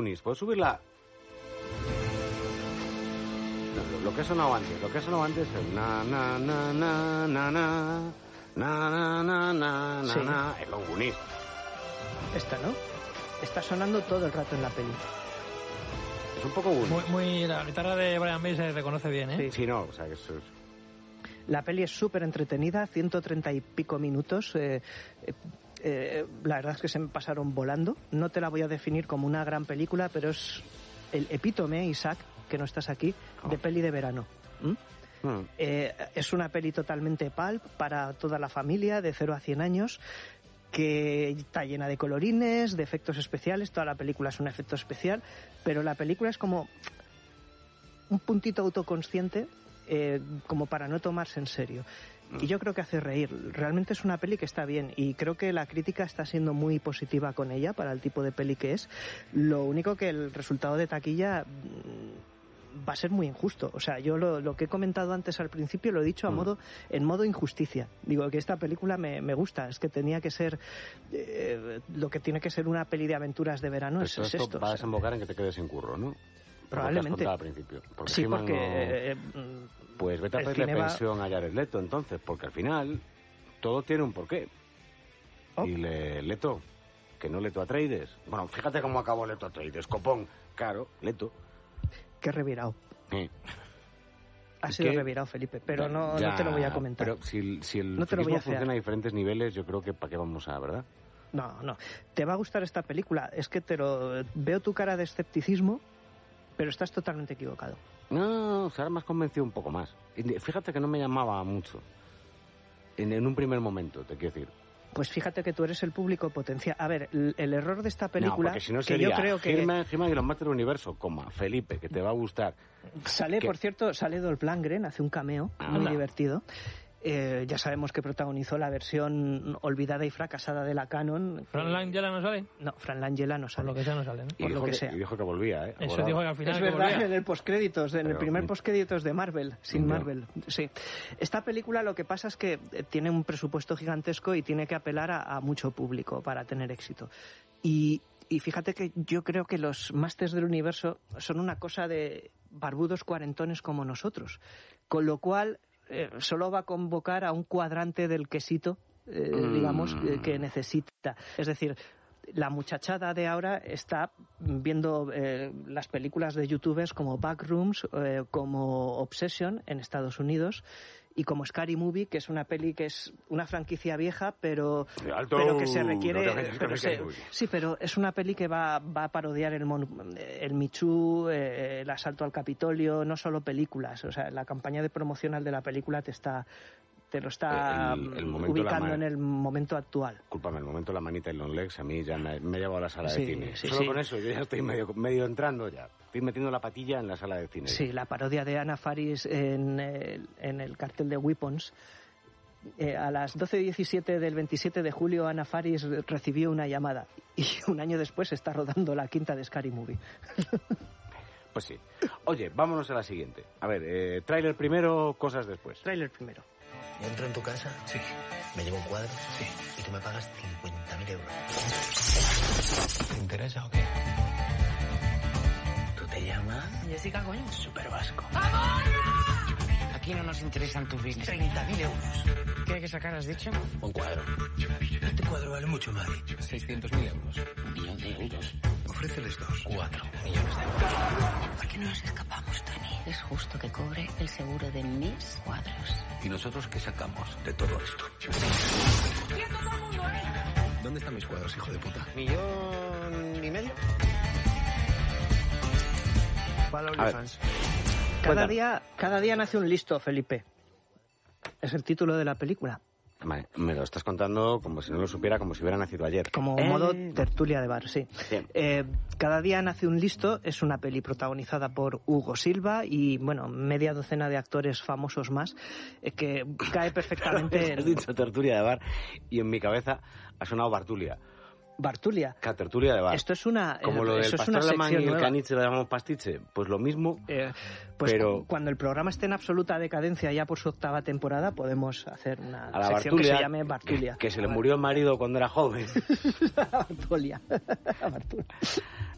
Goonies. ¿Puedo subirla? No, lo que ha sonado antes es na na na na na na na na na Sí. na, es Los Goonies. Esta, ¿no? Está sonando todo el rato en la peli. Es un poco Goonies. La guitarra de Brian May se reconoce bien, ¿eh? Sí, no, o sea que eso es... La peli es súper entretenida, 130 y pico minutos. La verdad es que se me pasaron volando. No te la voy a definir como una gran película, pero es el epítome, Isaac, que no estás aquí, de peli de verano. Es una peli totalmente pulp para toda la familia, de 0 a 100 años, que está llena de colorines, de efectos especiales. Toda la película es un efecto especial, pero la película es como un puntito autoconsciente, como para no tomarse en serio. Y yo creo que hace reír. Realmente es una peli que está bien y creo que la crítica está siendo muy positiva con ella para el tipo de peli que es. Lo único que el resultado de taquilla va a ser muy injusto. O sea, yo lo que he comentado antes al principio lo he dicho en modo injusticia. Digo que esta película me gusta. Es que tenía que ser lo que tiene que ser una peli de aventuras de verano. Esto va a desembocar en que te quedes sin curro, ¿no? Probablemente. Al principio. Porque sí, porque... pues vete a pedirle pensión a Jared Leto, entonces, porque al final todo tiene un porqué. Y Leto, que no Leto Atreides. Bueno, fíjate cómo acabó Leto Atreides, copón. Claro, Leto. Qué revirado. Sí. Ha sido revirado, Felipe, pero no te lo voy a comentar. Pero si el no friquismo funciona a diferentes niveles, yo creo que para qué vamos a, ¿verdad? No. Te va a gustar esta película. Es que veo tu cara de escepticismo, pero estás totalmente equivocado. No, ahora me has convencido un poco más. Fíjate que no me llamaba mucho. En un primer momento, te quiero decir. Pues fíjate que tú eres el público potencia. A ver, el error de esta película... No, porque si no sería que yo creo que... He-Man y los Masters del Universo, Felipe, que te va a gustar. Por cierto, sale Dolph Lundgren, hace un cameo muy divertido. Ya sabemos que protagonizó la versión olvidada y fracasada de la Canon. ¿Fran Langella no sale? No, Fran Langella no sale. Por lo que sea no sale, ¿no? Por lo que sea. Y dijo que volvía, ¿eh? Eso dijo que al final es verdad, en el postcréditos, en el primer postcréditos de Marvel, Marvel, sí. Esta película lo que pasa es que tiene un presupuesto gigantesco y tiene que apelar a mucho público para tener éxito. Y fíjate que yo creo que los Masters del Universo son una cosa de barbudos cuarentones como nosotros. Con lo cual... solo va a convocar a un cuadrante del quesito, digamos, que necesita. Es decir, la muchachada de ahora está viendo las películas de youtubers como Backrooms, como Obsession en Estados Unidos, y como Scary Movie, que es una peli que es una franquicia vieja, pero que se requiere... pero es una peli que va a parodiar el Michu, el asalto al Capitolio, no solo películas. O sea, la campaña de promocional de la película te lo está ubicando en el momento actual. Cúlpame, el momento de la manita y los legs, a mí ya me ha llevado a la sala de cine. Sí, Solo con eso, yo ya estoy medio entrando ya. Estoy metiendo la patilla en la sala de cine. Sí, la parodia de Anna Faris en el cartel de Weapons. A las 12:17 del 27 de julio, Anna Faris recibió una llamada. Y un año después está rodando la quinta de Scary Movie. Pues sí. Oye, vámonos a la siguiente. A ver, tráiler primero, cosas después. Tráiler primero. ¿Yo entro en tu casa? Sí. ¿Me llevo un cuadro? Sí. ¿Y tú me pagas 50.000 euros? ¿Te interesa o qué? ¿Tú te llamas? Jessica, coño. Super Vasco. Aquí no nos interesan tus business. 30.000 euros. ¿Qué hay que sacar, has dicho? Un cuadro. Este cuadro vale mucho más. 600.000 euros. 1 millón de euros. Ofréceles 2. 4 millones de euros. ¿Por qué no nos escapamos, Tony? Es justo que cobre el seguro de mis cuadros. ¿Y nosotros qué sacamos de todo esto? ¡Quieto todo el mundo ahí! ¿Dónde están mis cuadros, hijo de puta? 1,5 millones. Para OnlyFans. Cada día nace un listo, Felipe. Es el título de la película. Vale, me lo estás contando como si no lo supiera, como si hubiera nacido ayer. Como modo tertulia de bar, sí. Cada día nace un listo es una peli protagonizada por Hugo Silva y, bueno, media docena de actores famosos más, que cae perfectamente... Has dicho tertulia de bar y en mi cabeza ha sonado Bartulia. Bartulia. Tertulia de bar. Esto es una... Como lo del pastor alemán y el caniche lo llamamos pastiche, pues lo mismo, pues pero... Cuando el programa esté en absoluta decadencia ya por su 8ª temporada, podemos hacer una a la sección Bartulia, que se llame Bartulia. Que se le murió el marido cuando era joven. Bartulia.